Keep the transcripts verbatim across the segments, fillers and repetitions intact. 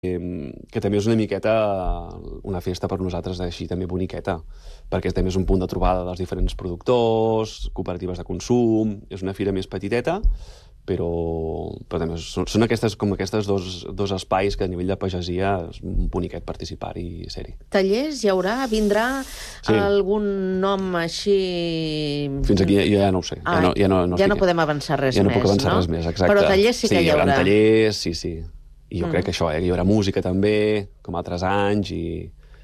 que també és una miqueta una festa per nosaltres així també boniqueta, perquè també és un punt de trobada dels diferents productors, cooperatives de consum, és una fira més petiteta, però, però també són, són aquestes, com aquestes dos, dos espais que a nivell de pagesia és boniquet participar-hi i ser-hi. Tallers hi haurà? Vindrà sí. algun nom així... Fins aquí ja, ja no ho sé. Ah, ja no, ja no, no, ja estic... no podem avançar res ja més, no puc avançar no? res més, exacte. Però tallers sí que sí, hi haurà. Hi haurà tallers, sí, sí. I jo Mm. crec que això, eh, que hi haurà música també, com altres anys, i...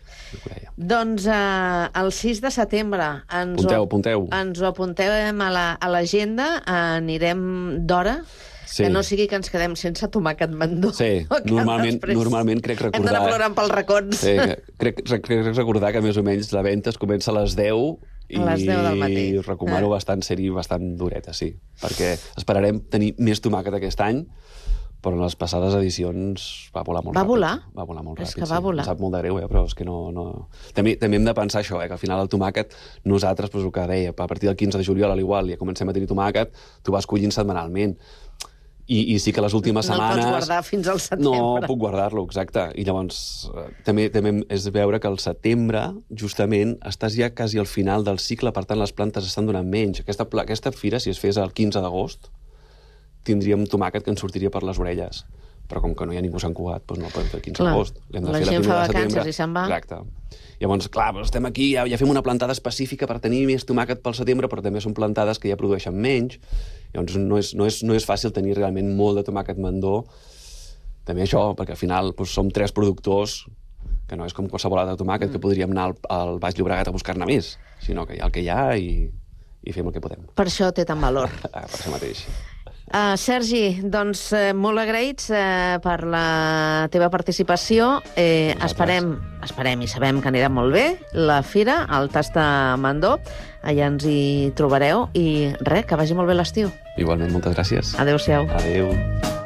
Doncs eh, el sis de setembre ens, Apunteu, ho, apunteu. ens ho apuntem a l'agenda, la, anirem d'hora, sí. que no sigui que ens quedem sense tomàquet mandó. Sí, normalment, normalment crec recordar... Hem d'anar plorant pels racons. Sí, crec, crec, crec recordar que més o menys la venda es comença a les deu i a les deu del matí. recomano ah. bastant ser-hi bastant dureta, sí, perquè esperarem tenir més tomàquet aquest any, però en les passades edicions va volar molt va ràpid. Volar? Va volar molt és ràpid, que va sí. volar. Em sap molt de greu, eh? Però és que no... no... També, també hem de pensar això, eh? Que al final el tomàquet, nosaltres, doncs, el que deia, a partir del quinze de juliol, a l'igual, ja comencem a tenir tomàquet, tu vas collint setmanalment. I, i sí que les últimes no setmanes... No el pots guardar fins al setembre. No puc guardar-lo, exacte. I llavors també, també és veure que al setembre, justament, estàs ja quasi al final del cicle, per tant, les plantes estan donant menys. Aquesta, aquesta fira, si es fes el quinze d'agost, tindríem tomàquet que ens sortiria per les orelles. Però com que no hi ha ningú Sant Cugat, doncs no el podem fer el quinze d'agost. La gent fa vacances i se'n va. Exacte. Llavors, clar, doncs estem aquí, ja, ja fem una plantada específica per tenir més tomàquet pel setembre, però també són plantades que ja produeixen menys. Llavors no és, no és, no és fàcil tenir realment molt de tomàquet mandó. També això, perquè al final doncs, som tres productors, que no és com qualsevol altre tomàquet, mm. que podríem anar al, al Baix Llobregat a buscar-ne més, sinó que hi ha el que hi ha i, i fem el que podem. Per això té tant valor. Per això mateix. Uh, Sergi, doncs eh, molt agraïts eh, per la teva participació. Eh, esperem, esperem i sabem que anirà molt bé la fira, el Tas de Mandó. Allà ens hi trobareu i res, que vagi molt bé l'estiu. Igualment, moltes gràcies. Adéu-siau. Adéu.